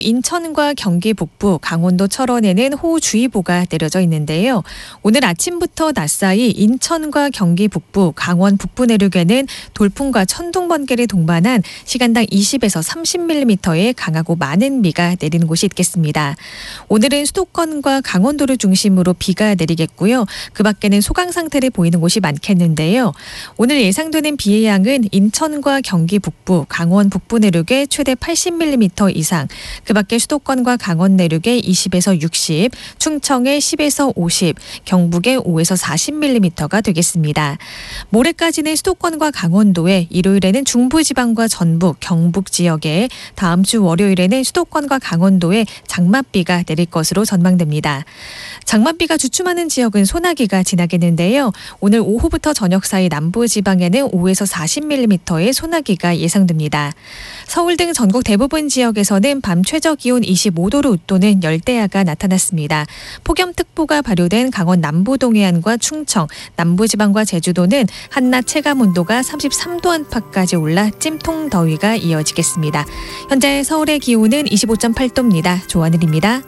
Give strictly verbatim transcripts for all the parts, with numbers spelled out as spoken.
인천과 경기 북부, 강원도 철원에는 호우주의보가 내려져 있는데요. 오늘 아침부터 낮 사이 인천과 경기 북부, 강원 북부 내륙에는 돌풍과 천둥, 번개를 동반한 시간당 이십에서 삼십 밀리미터의 강하고 많은 비가 내리는 곳이 있겠습니다. 오늘은 수도권과 강원도를 중심으로 비가 내리겠고요. 그 밖에는 소강 상태를 보이는 곳이 많겠는데요. 오늘 예상되는 비의 양은 인천과 경기 북부, 강원 북부 내륙에 최대 팔십 밀리미터 이상, 그 밖에 수도권과 강원 내륙에 이십에서 육십, 충청에 십에서 오십, 경북에 오에서 사십 밀리미터가 되겠습니다. 모레까지는 수도권과 강원도에, 일요일에는 중부지방과 전북, 경북 지역에, 다음 주 월요일에는 수도권과 강원도에 장맛비가 내릴 것으로 전망됩니다. 장맛비가 주춤하는 지역은 소나기가 지나겠는데요. 오늘 오후부터 저녁 사이 남부지방에는 오에서 사십 밀리미터의 소나기가 예상됩니다. 서울 등 전국 대부분 지역에서는 밤 최저 기온 이십오 도를 웃도는 열대야가 나타났습니다. 폭염특보가 발효된 강원 남부 동해안과 충청, 남부지방과 제주도는 한낮 체감온도가 삼십삼 도 안팎까지 올라 찜통 더위가 이어지겠습니다. 현재 서울의 기온은 이십오 점 팔 도입니다. 조하늘입니다.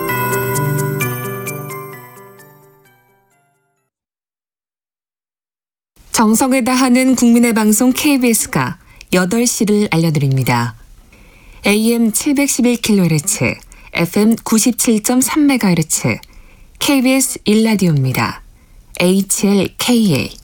정성을 다하는 국민의 방송 케이비에스가 여덟 시를 알려드립니다. 에이엠 칠백십일 킬로헤르츠, 에프엠 구십칠 점 삼 메가헤르츠, 케이비에스 일 라디오입니다. 에이치엘케이에이